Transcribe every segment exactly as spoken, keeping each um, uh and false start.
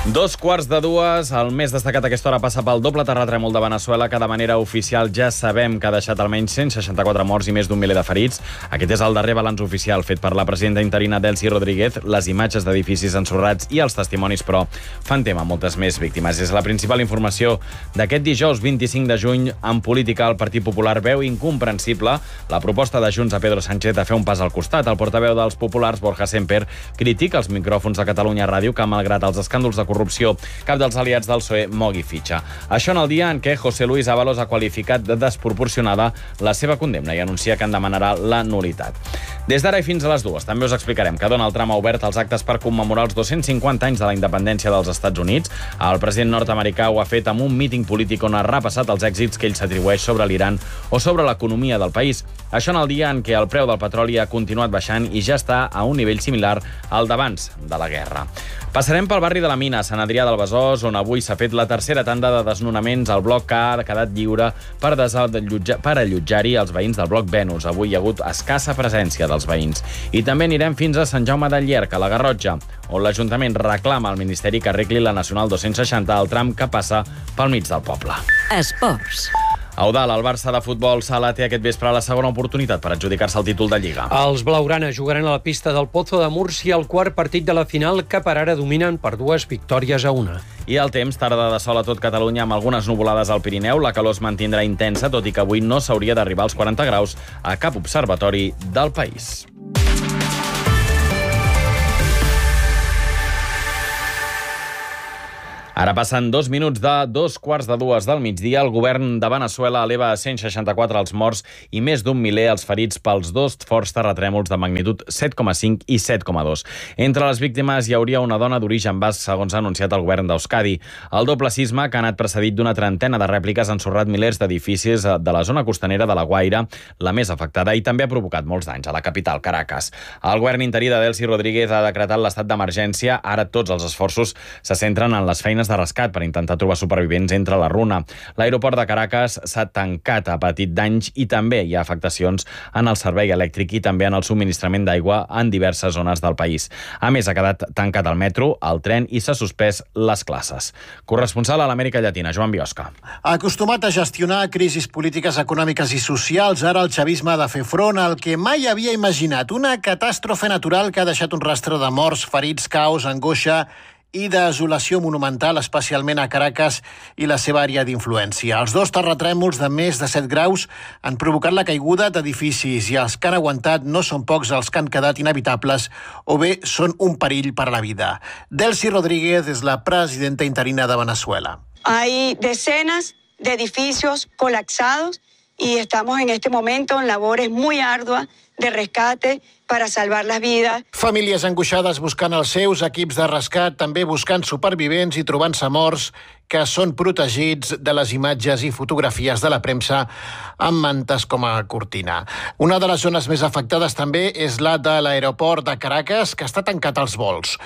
Dos quarts de dues, el més destacat a aquesta hora passa pel doble terratrèmol de Veneçuela, que de manera oficial ja sabem que ha deixat almenys cent seixanta-quatre morts i més d'un miler de ferits. Aquest és el darrer balanç oficial fet per la presidenta interina Delcy Rodríguez. Les imatges d'edificis ensorrats i els testimonis, però, fan tema moltes més víctimes. És la principal informació d'aquest dijous vint-i-cinc de juny. En política, el Partit Popular veu incomprensible la proposta de Junts a Pedro Sánchez de fer un pas al costat. El portaveu dels populars, Borja Semper, critica els micròfons de Catalunya Ràdio que, malgrat els escàndols de corrupció, cap dels aliats del P S O E mogui fitxa. Això en el dia en què José Luis Ábalos ha qualificat de desproporcionada la seva condemna i anuncia que en demanarà la nulitat. Des d'ara i fins a les dues també us explicarem que Donald Trump ha obert els actes per commemorar els dos-cents cinquanta anys de la independència dels Estats Units. El president nord-americà ho ha fet amb un míting polític on ha repassat els èxits que ell s'atribueix sobre l'Iran o sobre l'economia del país. Això en el dia en què el preu del petroli ha continuat baixant i ja està a un nivell similar al d'abans de la guerra. Passarem pel barri de la Mina, a Sant Adrià del Besòs, on avui s'ha fet la tercera tanda de desnonaments al bloc que ha quedat lliure per, per allotjar-hi els veïns del bloc Venus. Avui hi ha hagut escassa presència dels veïns. I també anirem fins a Sant Jaume del Llierc, a la Garrotxa, on l'Ajuntament reclama al Ministeri que arregli la Nacional dos-cents seixanta al tram que passa pel mig del poble. Esports. A Eudald, el Barça de futbol sala té aquest vespre la segona oportunitat per adjudicar-se el títol de Lliga. Els blaugranes jugaran a la pista del Pozo de Múrcia el quart partit de la final, que per ara dominen per dues victòries a una. I el temps, tarda de sol a tot Catalunya amb algunes nuvolades al Pirineu. La calor es mantindrà intensa, tot i que avui no s'hauria d'arribar als quaranta graus a cap observatori del país. Ara passen dos minuts de dos quarts de dues del migdia. El govern de Veneçuela eleva a cent seixanta-quatre els morts i més d'un miler els ferits pels dos forts terratrèmols de magnitud set coma cinc i set coma dos. Entre les víctimes hi hauria una dona d'origen basc, segons ha anunciat el govern d'Euskadi. El doble sisme, que ha anat precedit d'una trentena de rèpliques, ha ensorrat milers d'edificis de la zona costanera de La Guaira, la més afectada, i també ha provocat molts danys a la capital, Caracas. El govern interí de Delcy Rodríguez ha decretat l'estat d'emergència. Ara tots els esforços se centren en les feines de rescat per intentar trobar supervivents entre la runa. L'aeroport de Caracas s'ha tancat, ha patit danys i també hi ha afectacions en el servei elèctric i també en el subministrament d'aigua en diverses zones del país. A més, ha quedat tancat el metro, el tren i s'ha suspès les classes. Corresponsal a l'Amèrica Llatina, Joan Biosca. Acostumat a gestionar crisis polítiques, econòmiques i socials, ara el chavisme ha de fer front al que mai havia imaginat, una catàstrofe natural que ha deixat un rastre de morts, ferits, caos, angoixa i desolació monumental, especialment a Caracas i la seva àrea d'influència. Els dos terratrèmols de més de set graus han provocat la caiguda d'edificis i els que han aguantat no són pocs els que han quedat inhabitables o bé són un perill per a la vida. Delcy Rodríguez és la presidenta interina de Venezuela. Hay decenas de edificios colapsados y estamos en este momento en labores muy arduas de rescate para salvar las vidas. Famílies angoixades buscant els seus, equips de rescat també buscant supervivents i trobant-se morts que són protegits de les imatges i fotografies de la premsa amb mantes com a cortina. Una de les zones més afectades també és la de l'aeroport de Caracas, que està tancat als vols.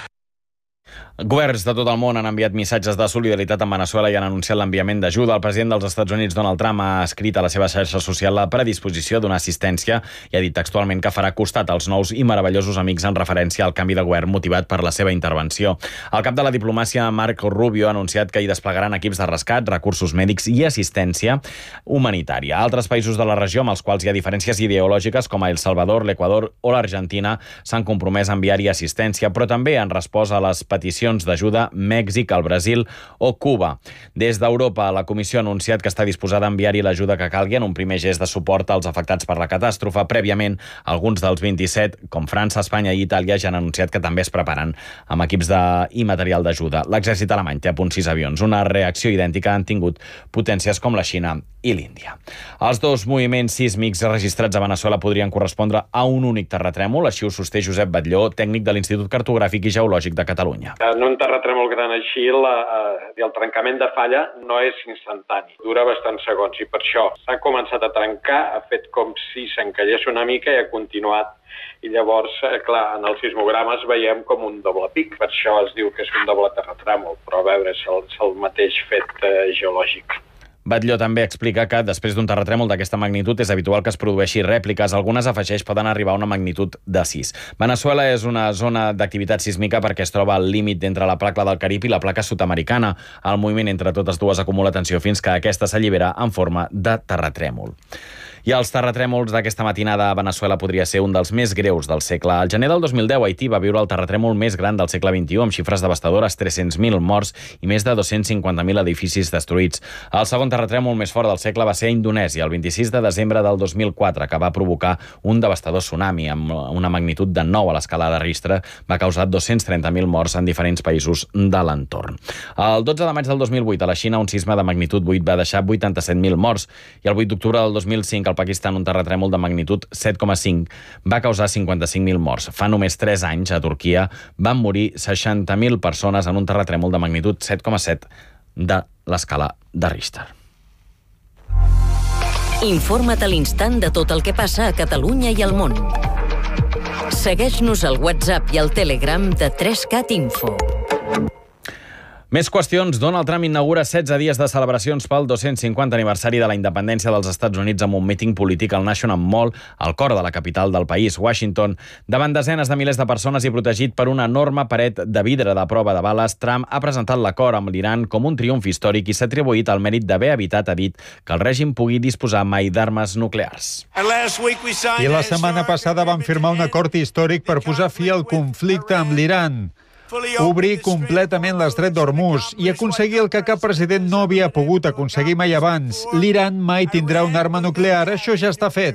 Governs de tot el món han enviat missatges de solidaritat amb Veneçuela i han anunciat l'enviament d'ajuda. El president dels Estats Units, Donald Trump, ha escrit a la seva xarxa social la predisposició d'una assistència i ha dit textualment que farà costat als nous i meravellosos amics en referència al canvi de govern motivat per la seva intervenció. El cap de la diplomàcia, Marco Rubio, ha anunciat que hi desplegaran equips de rescat, recursos mèdics i assistència humanitària. Altres països de la regió, amb els quals hi ha diferències ideològiques, com El Salvador, l'Equador o l'Argentina, s'han compromès a enviar-hi assistència, però també han respost a les peticions d'ajuda Mèxic, el Brasil o Cuba. Des d'Europa, la Comissió ha anunciat que està disposada a enviar-hi l'ajuda que calgui en un primer gest de suport als afectats per la catàstrofe. Prèviament, alguns dels vint-i-set, com França, Espanya i Itàlia, ja han anunciat que també es preparen amb equips de... i material d'ajuda. L'exèrcit alemany té a punt sis avions. Una reacció idèntica han tingut potències com la Xina i l'Índia. Els dos moviments sísmics registrats a Veneçuela podrien correspondre a un únic terratrèmol, així ho sosté Josep Batlló, tècnic de l'Institut Cartogràfic i Geològic de Catalunya. En un terratrèmol gran així, la, eh, el trencament de falla no és instantani, dura bastants segons, i per això s'ha començat a trencar, ha fet com si s'encallés una mica i ha continuat. I llavors, eh, clar, en els sismogrames veiem com un doble pic, per això es diu que és un doble terratrèmol, però a veure, és el, és el mateix fet eh, geològic. Batlló també explica que després d'un terratrèmol d'aquesta magnitud és habitual que es produeixi rèpliques. Algunes, afegeix, poden arribar a una magnitud de sis. Veneçuela és una zona d'activitat sísmica perquè es troba al límit entre la placa del Carib i la placa sud-americana. El moviment entre totes dues acumula tensió fins que aquesta s'allibera en forma de terratrèmol. I els terratrèmols d'aquesta matinada a Veneçuela podria ser un dels més greus del segle. Al gener del dos mil deu, Haití va viure el terratrèmol més gran del segle vint-i-u, amb xifres devastadores, tres-cents mil morts i més de dos-cents cinquanta mil edificis destruïts. El segon terratrèmol més fort del segle va ser a Indonèsia, el vint-i-sis de desembre del dos mil quatre, que va provocar un devastador tsunami amb una magnitud de nou a l'escala de Richter, va causar dos-cents trenta mil morts en diferents països de l'entorn. El dotze de maig del dos mil vuit, a la Xina, un sisme de magnitud vuit va deixar vuitanta-set mil morts, i el vuit d'octubre del dos mil cinc, al Pakistan, un terratrèmol de magnitud set coma cinc va causar cinquanta-cinc mil morts. Fa només tres anys, a Turquia, van morir seixanta mil persones en un terratrèmol de magnitud set coma set de l'escala de Richter. Informa't a l'instant de tot el que passa a Catalunya i al món. Segueix-nos al WhatsApp i al Telegram de tres cat Info. Més qüestions. Donald Trump inaugura setze dies de celebracions pel dos-cents cinquanta aniversari de la independència dels Estats Units amb un míting polític al National Mall, al cor de la capital del país, Washington. Davant desenes de milers de persones i protegit per una enorme paret de vidre de prova de bales, Trump ha presentat l'acord amb l'Iran com un triomf històric i s'ha atribuït el mèrit d'haver evitat, ha dit, que el règim pugui disposar mai d'armes nuclears. I la setmana passada vam firmar un acord històric per posar fi al conflicte amb l'Iran, obrir completament l'estret d'Hormuz i aconseguir el que cap president no havia pogut aconseguir mai abans. L'Iran mai tindrà una arma nuclear, això ja està fet.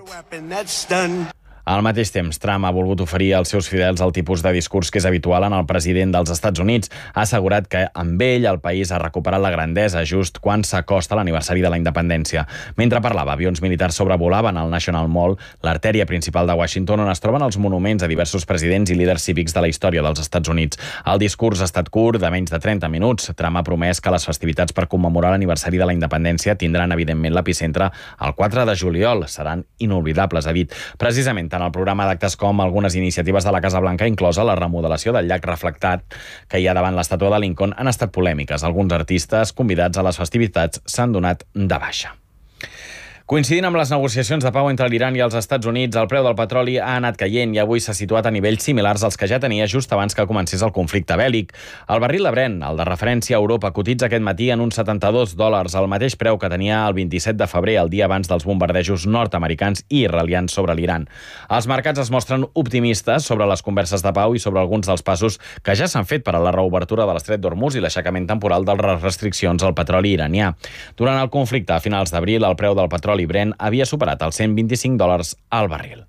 Al mateix temps, Trump ha volgut oferir als seus fidels el tipus de discurs que és habitual en el president dels Estats Units. Ha assegurat que amb ell el país ha recuperat la grandesa just quan s'acosta l'aniversari de la independència. Mentre parlava, avions militars sobrevolaven al National Mall, l'artèria principal de Washington, on es troben els monuments a diversos presidents i líders cívics de la història dels Estats Units. El discurs ha estat curt, de menys de trenta minuts. Trump ha promès que les festivitats per commemorar l'aniversari de la independència tindran, evidentment, l'epicentre el quatre de juliol. Seran inolvidables, ha dit. Precisament, tant el programa d'actes com algunes iniciatives de la Casa Blanca, inclosa la remodelació del llac reflectat que hi ha davant l'estàtua de Lincoln, han estat polèmiques. Alguns artistes convidats a les festivitats s'han donat de baixa. Coincidint amb les negociacions de pau entre l'Iran i els Estats Units, el preu del petroli ha anat caient i avui s'ha situat a nivells similars als que ja tenia just abans que comencés el conflicte bèl·lic. El barril de Brent, el de referència a Europa, cotitza aquest matí en uns setanta-dos dòlars, el mateix preu que tenia el vint-i-set de febrer, el dia abans dels bombardejos nord-americans i israelians sobre l'Iran. Els mercats es mostren optimistes sobre les converses de pau i sobre alguns dels passos que ja s'han fet per a la reobertura de l'estret d'Hormuz i l'aixecament temporal de les restriccions al petroli iranià. Durant el conflicte, a finals d'abril, el preu del petroli Brent havia superat els cent vint-i-cinc dòlars al barril.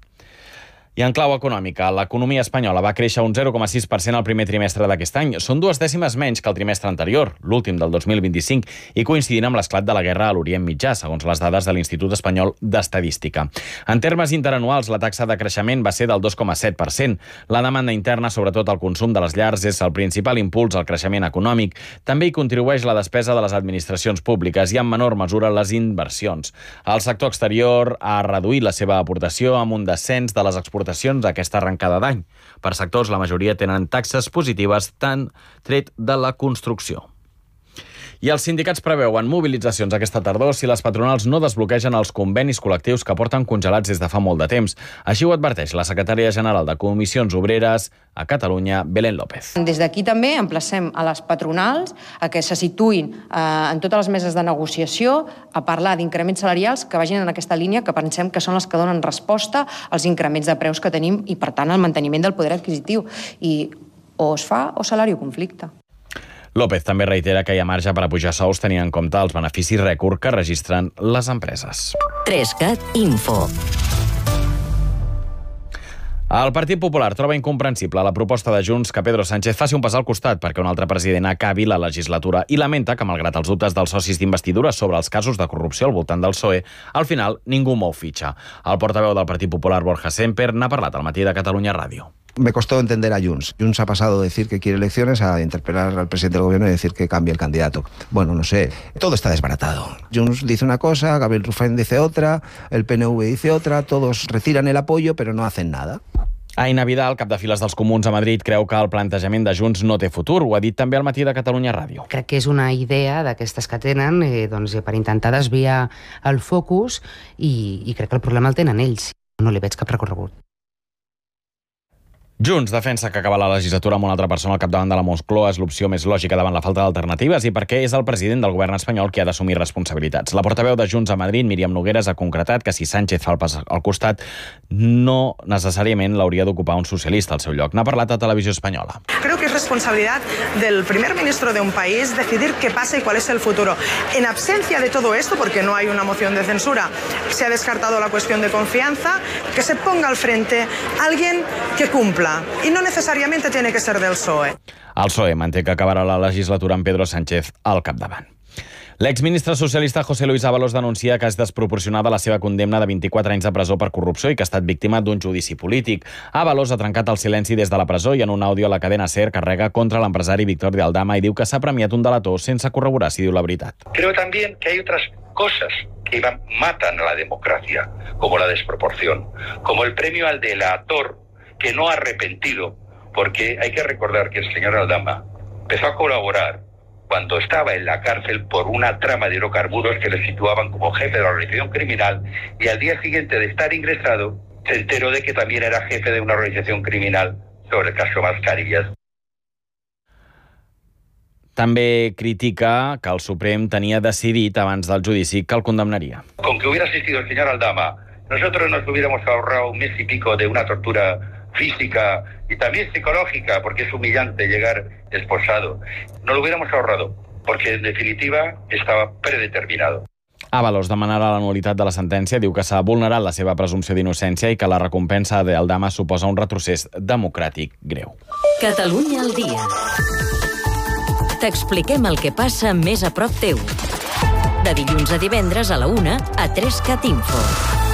I en clau econòmica, l'economia espanyola va créixer un zero coma sis per cent al primer trimestre d'aquest any. Són dues dècimes menys que el trimestre anterior, l'últim del dos mil vint-i-cinc, i coincidint amb l'esclat de la guerra a l'Orient Mitjà, segons les dades de l'Institut Espanyol d'Estadística. En termes interanuals, la taxa de creixement va ser del dos coma set per cent. La demanda interna, sobretot el consum de les llars, és el principal impuls al creixement econòmic. També hi contribueix la despesa de les administracions públiques i, en menor mesura, les inversions. El sector exterior ha reduït la seva aportació amb un descens de les exportacions aquesta arrencada d'any. Per sectors, la majoria tenen taxes positives, tant tret de la construcció. I els sindicats preveuen mobilitzacions aquesta tardor si les patronals no desbloquegen els convenis col·lectius que porten congelats des de fa molt de temps. Així ho adverteix la secretària general de Comissions Obreres a Catalunya, Belén López. Des d'aquí també emplacem a les patronals a que se situïn eh, en totes les meses de negociació a parlar d'increments salarials que vagin en aquesta línia, que pensem que són les que donen resposta als increments de preus que tenim i, per tant, al manteniment del poder adquisitiu. I o es fa o salari o conflicte. López també reitera que hi ha marge per a pujar sous tenint en compte els beneficis rècord que registren les empreses. tres cat Info. El Partit Popular troba incomprensible la proposta de Junts que Pedro Sánchez faci un pas al costat perquè un altre president acabi la legislatura i lamenta que, malgrat els dubtes dels socis d'investidura sobre els casos de corrupció al voltant del P S O E, al final ningú mou fitxa. El portaveu del Partit Popular, Borja Semper, n'ha parlat al matí de Catalunya Ràdio. Me costó entender a Junts. Junts ha pasado de decir que quiere elecciones a interpelar al presidente del gobierno y decir que cambie el candidato. Bueno, no sé, todo está desbaratado. Junts dice una cosa, Gabriel Rufián dice otra, el P N V dice otra, todos retiran el apoyo pero no hacen nada. Aina Vidal, cap de files dels Comuns a Madrid, creu que el plantejament de Junts no té futur. Ho ha dit també al Matí de Catalunya Ràdio. Crec que és una idea d'aquestes que tenen eh, doncs, per intentar desviar el focus i, i crec que el problema el tenen ells. No li veig cap recorregut. Junts defensa que acabar la legislatura amb una altra persona al capdavant de la Moncloa és l'opció més lògica davant la falta d'alternatives i perquè és el president del govern espanyol qui ha d'assumir responsabilitats. La portaveu de Junts a Madrid, Míriam Nogueras, ha concretat que si Sánchez fa el pas al costat, no necessàriament l'hauria d'ocupar un socialista al seu lloc. N'ha parlat a Televisió Espanyola. Creo que es responsabilidad del primer ministro de un país decidir qué pasa y cuál es el futuro. En absencia de todo esto, porque no hay una moción de censura, se ha descartado la cuestión de confianza, que se ponga al frente alguien que cumpla. I no necessàriament tiene que ser del P S O E. El P S O E manté que acabarà la legislatura amb Pedro Sánchez al capdavant. L'exministre socialista José Luis Ábalos denuncia que és desproporcionada la seva condemna de vint-i-quatre anys de presó per corrupció i que ha estat víctima d'un judici polític. Ábalos ha trencat el silenci des de la presó i en un àudio a la cadena SER carrega contra l'empresari Víctor de Aldama i diu que s'ha premiat un delator sense corroborar si diu la veritat. Creo también que hay otras cosas que matan a la democracia, como la desproporción, como el premio al delator que no ha arrepentido, porque hay que recordar que el señor Aldama empezó a colaborar cuando estaba en la cárcel por una trama de hidrocarburos que le situaban como jefe de la organización criminal y al día siguiente de estar ingresado se enteró de que también era jefe de una organización criminal sobre el caso Mascarillas. També critica que el Suprem tenia decidit abans del judici que el condemnaria. Con que hubiera asistido el señor Aldama, nosotros nos hubiéramos ahorrado un mes y pico de una tortura física y también psicológica, porque es humillante llegar esposado. No lo hubiéramos ahorrado, porque en definitiva estaba predeterminado. Ábalos demanarà la nul·litat de la sentència, diu que s'ha vulnerat la seva presumpció d'innocència i que la recompensa d'Aldama suposa un retrocés democràtic greu. Catalunya al dia. T'expliquem el que passa més a prop teu. De dilluns a divendres a la una a tres cat info.